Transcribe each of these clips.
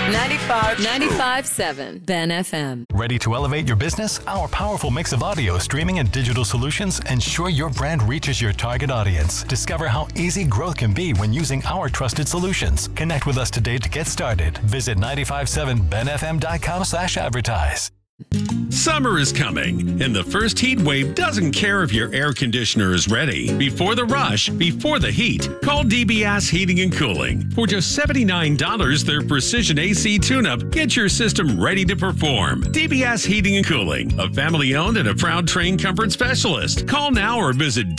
95.7 Ben FM. Ready to elevate your business? Our powerful mix of audio, streaming, and digital solutions ensure your brand reaches your target audience. Discover how easy growth can be when using our trusted solutions. Connect with us today to get started. Visit 957benfm.com/advertise. Summer is coming, and the first heat wave doesn't care if your air conditioner is ready. Before the rush, before the heat, call DBS Heating and Cooling. For just $79, their precision AC tune-up gets your system ready to perform. DBS Heating and Cooling, a family-owned and a proud trained comfort specialist. Call now or visit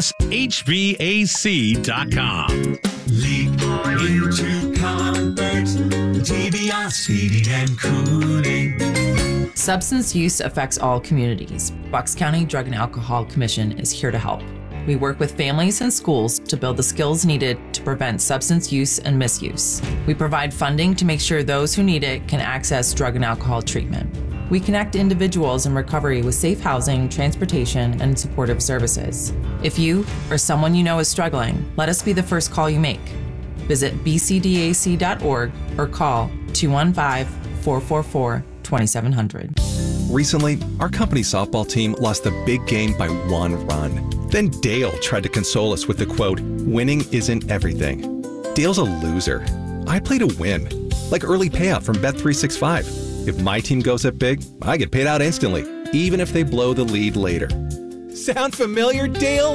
dbshvac.com. Leap into comfort, DBS Heating and Cooling. Substance use affects all communities. Bucks County Drug and Alcohol Commission is here to help. We work with families and schools to build the skills needed to prevent substance use and misuse. We provide funding to make sure those who need it can access drug and alcohol treatment. We connect individuals in recovery with safe housing, transportation, and supportive services. If you or someone you know is struggling, let us be the first call you make. Visit bcdac.org or call 215-444-2700. Recently, our company softball team lost the big game by 1 run. Then Dale tried to console us with the quote, "Winning isn't everything." Dale's a loser. I play to win, like early payout from Bet365. If my team goes up big, I get paid out instantly, even if they blow the lead later. Sound familiar, Dale?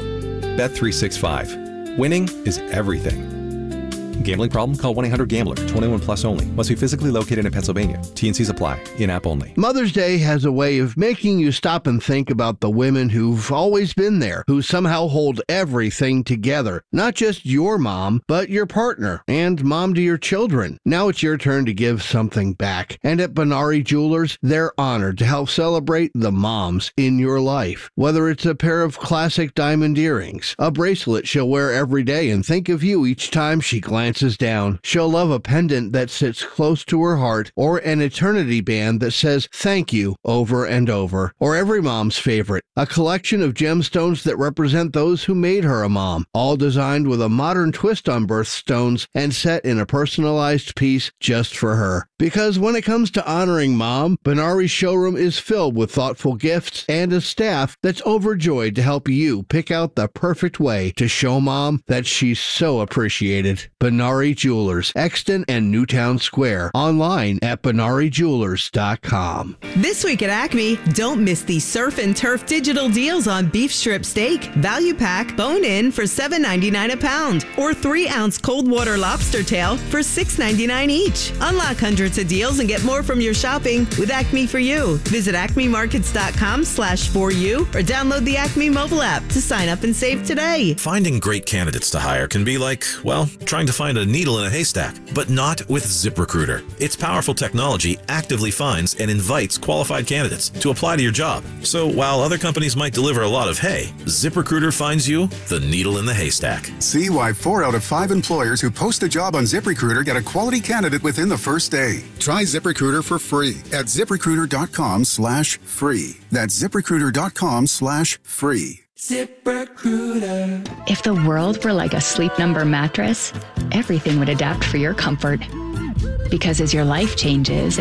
Bet365. Winning is everything. Gambling problem? Call 1-800-GAMBLER. 21 plus only. Must be physically located in Pennsylvania. T&Cs apply. In-app only. Mother's Day has a way of making you stop and think about the women who've always been there, who somehow hold everything together. Not just your mom, but your partner and mom to your children. Now it's your turn to give something back. And at Benari Jewelers, they're honored to help celebrate the moms in your life. Whether it's a pair of classic diamond earrings, a bracelet she'll wear every day and think of you each time she glances down. She'll love a pendant that sits close to her heart, or an eternity band that says thank you over and over. Or every mom's favorite, a collection of gemstones that represent those who made her a mom, all designed with a modern twist on birthstones and set in a personalized piece just for her. Because when it comes to honoring mom, Benari's showroom is filled with thoughtful gifts and a staff that's overjoyed to help you pick out the perfect way to show mom that she's so appreciated. Benari Jewelers, Exton and Newtown Square. Online at BenariJewelers.com. This week at Acme, don't miss the Surf and Turf digital deals on beef strip steak, value pack, bone-in for $7.99 a pound, or 3-ounce cold water lobster tail for $6.99 each. Unlock hundreds of deals and get more from your shopping with Acme for You. Visit acmemarkets.com/4U or download the Acme mobile app to sign up and save today. Finding great candidates to hire can be like, well, trying to find a needle in a haystack, but not with ZipRecruiter. Its powerful technology actively finds and invites qualified candidates to apply to your job. So while other companies might deliver a lot of hay, ZipRecruiter finds you the needle in the haystack. See why 4 out of 5 employers who post a job on ZipRecruiter get a quality candidate within the first day. Try ZipRecruiter for free at ZipRecruiter.com/free. That's ZipRecruiter.com/free. ZipRecruiter. If the world were like a Sleep Number mattress, everything would adapt for your comfort. Because as your life changes,